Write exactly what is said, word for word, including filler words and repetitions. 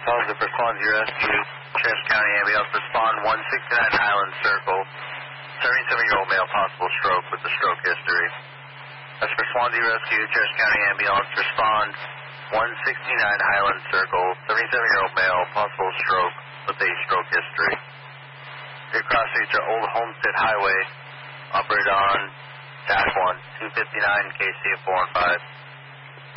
Positive for Swansea Rescue, Travis County Ambulance, respond one sixty-nine Highland Circle, seventy-seven-year-old male, possible stroke with a stroke history. That's for Swansea Rescue, Travis County Ambulance, respond one sixty-nine Highland Circle, seventy-seven-year-old male, possible stroke with a stroke history. Your cross streets are Old Homestead Highway, operated on Dash one, two fifty-nine K C four one five.